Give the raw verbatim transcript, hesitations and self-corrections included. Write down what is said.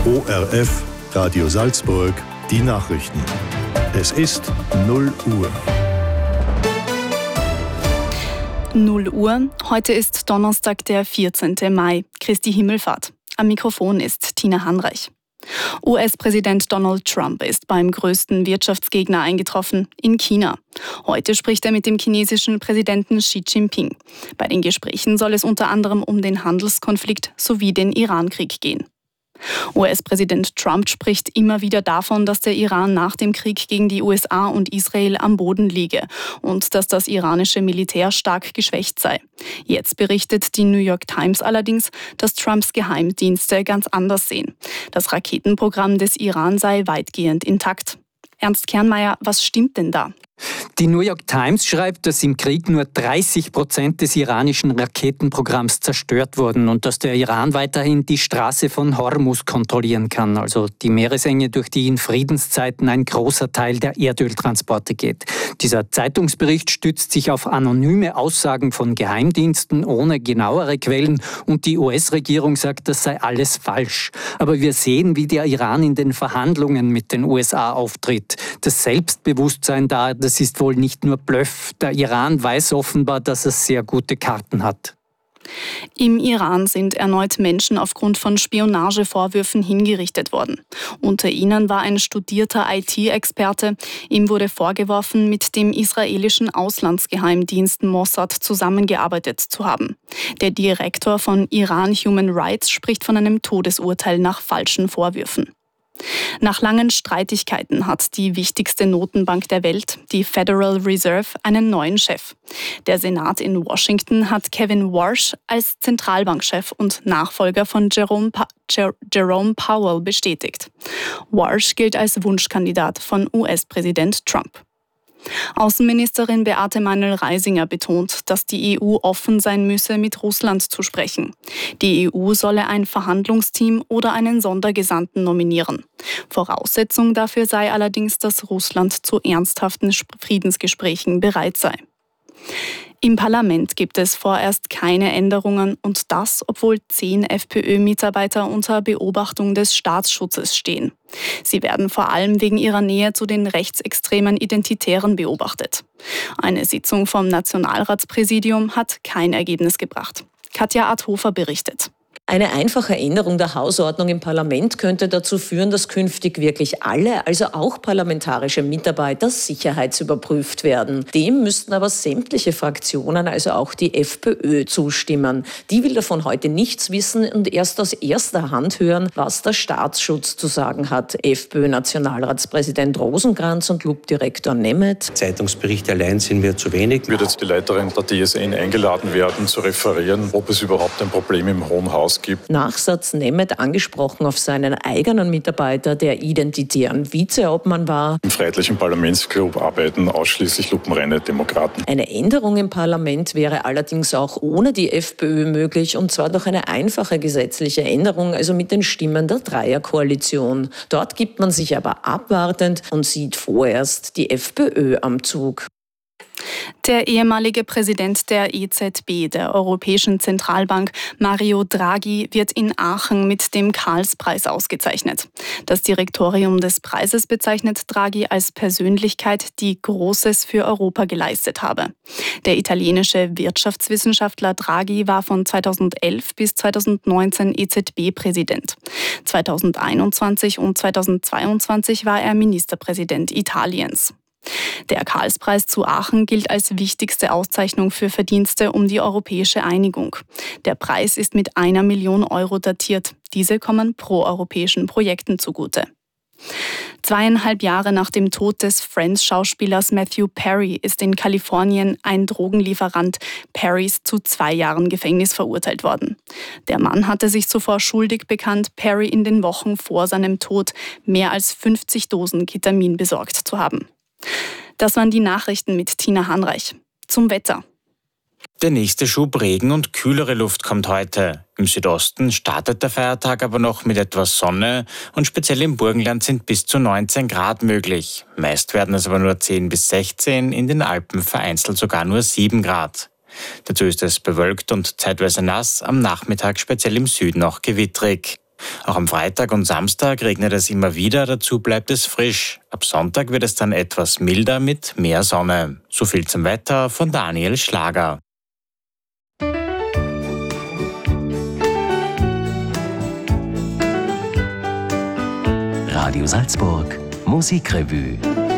O R F, Radio Salzburg, die Nachrichten. Es ist null Uhr. null Uhr. Heute ist Donnerstag, der vierzehnten Mai, Christi Himmelfahrt. Am Mikrofon ist Tina Hanreich. U S-Präsident Donald Trump ist beim größten Wirtschaftsgegner eingetroffen, in China. Heute spricht er mit dem chinesischen Präsidenten Xi Jinping. Bei den Gesprächen soll es unter anderem um den Handelskonflikt sowie den Irankrieg gehen. U S-Präsident Trump spricht immer wieder davon, dass der Iran nach dem Krieg gegen die U S A und Israel am Boden liege und dass das iranische Militär stark geschwächt sei. Jetzt berichtet die New York Times allerdings, dass Trumps Geheimdienste ganz anders sehen. Das Raketenprogramm des Iran sei weitgehend intakt. Ernst Kernmeier, was stimmt denn da? Die New York Times schreibt, dass im Krieg nur dreißig Prozent des iranischen Raketenprogramms zerstört wurden und dass der Iran weiterhin die Straße von Hormuz kontrollieren kann, also die Meeresenge, durch die in Friedenszeiten ein großer Teil der Erdöltransporte geht. Dieser Zeitungsbericht stützt sich auf anonyme Aussagen von Geheimdiensten ohne genauere Quellen und die U S-Regierung sagt, das sei alles falsch. Aber wir sehen, wie der Iran in den Verhandlungen mit den U S A auftritt. Das Selbstbewusstsein da, das ist wohl nicht nur Bluff. Der Iran weiß offenbar, dass er sehr gute Karten hat. Im Iran sind erneut Menschen aufgrund von Spionagevorwürfen hingerichtet worden. Unter ihnen war ein studierter I T-Experte. Ihm wurde vorgeworfen, mit dem israelischen Auslandsgeheimdienst Mossad zusammengearbeitet zu haben. Der Direktor von Iran Human Rights spricht von einem Todesurteil nach falschen Vorwürfen. Nach langen Streitigkeiten hat die wichtigste Notenbank der Welt, die Federal Reserve, einen neuen Chef. Der Senat in Washington hat Kevin Warsh als Zentralbankchef und Nachfolger von Jerome, pa- Jer- Jerome Powell bestätigt. Warsh gilt als Wunschkandidat von U S-Präsident Trump. Außenministerin Beate Meinl-Reisinger betont, dass die E U offen sein müsse, mit Russland zu sprechen. Die E U solle ein Verhandlungsteam oder einen Sondergesandten nominieren. Voraussetzung dafür sei allerdings, dass Russland zu ernsthaften Friedensgesprächen bereit sei. Im Parlament gibt es vorerst keine Änderungen und das, obwohl zehn FPÖ-Mitarbeiter unter Beobachtung des Staatsschutzes stehen. Sie werden vor allem wegen ihrer Nähe zu den rechtsextremen Identitären beobachtet. Eine Sitzung vom Nationalratspräsidium hat kein Ergebnis gebracht. Katja Adhofer berichtet. Eine einfache Änderung der Hausordnung im Parlament könnte dazu führen, dass künftig wirklich alle, also auch parlamentarische Mitarbeiter, sicherheitsüberprüft werden. Dem müssten aber sämtliche Fraktionen, also auch die FPÖ, zustimmen. Die will davon heute nichts wissen und erst aus erster Hand hören, was der Staatsschutz zu sagen hat. FPÖ-Nationalratspräsident Rosenkranz und L U P-Direktor Nemeth. Zeitungsberichte allein sind mir zu wenig. Wird jetzt die Leiterin der D S N eingeladen werden, zu referieren, ob es überhaupt ein Problem im Hohen Haus gibt. Nachsatz Nemeth angesprochen auf seinen eigenen Mitarbeiter, der identitären Vizeobmann war. Im Freiheitlichen Parlamentsclub arbeiten ausschließlich lupenreine Demokraten. Eine Änderung im Parlament wäre allerdings auch ohne die FPÖ möglich, und zwar durch eine einfache gesetzliche Änderung, also mit den Stimmen der Dreierkoalition. Dort gibt man sich aber abwartend und sieht vorerst die FPÖ am Zug. Der ehemalige Präsident der E Z B, der Europäischen Zentralbank, Mario Draghi, wird in Aachen mit dem Karlspreis ausgezeichnet. Das Direktorium des Preises bezeichnet Draghi als Persönlichkeit, die Großes für Europa geleistet habe. Der italienische Wirtschaftswissenschaftler Draghi war von zweitausendelf bis zweitausendneunzehn E Z B-Präsident. zweitausendeinundzwanzig und zweitausendzweiundzwanzig war er Ministerpräsident Italiens. Der Karlspreis zu Aachen gilt als wichtigste Auszeichnung für Verdienste um die europäische Einigung. Der Preis ist mit einer Million Euro datiert. Diese kommen proeuropäischen Projekten zugute. Zweieinhalb Jahre nach dem Tod des Friends-Schauspielers Matthew Perry ist in Kalifornien ein Drogenlieferant Perrys zu zwei Jahren Gefängnis verurteilt worden. Der Mann hatte sich zuvor schuldig bekannt, Perry in den Wochen vor seinem Tod mehr als fünfzig Dosen Ketamin besorgt zu haben. Das waren die Nachrichten mit Tina Hanreich. Zum Wetter. Der nächste Schub Regen und kühlere Luft kommt heute. Im Südosten startet der Feiertag aber noch mit etwas Sonne und speziell im Burgenland sind bis zu neunzehn Grad möglich. Meist werden es aber nur zehn bis sechzehn, in den Alpen vereinzelt sogar nur sieben Grad. Dazu ist es bewölkt und zeitweise nass, am Nachmittag speziell im Süden auch gewittrig. Auch am Freitag und Samstag regnet es immer wieder, dazu bleibt es frisch. Ab Sonntag wird es dann etwas milder mit mehr Sonne. So viel zum Wetter von Daniel Schlager. Radio Salzburg Musikrevue.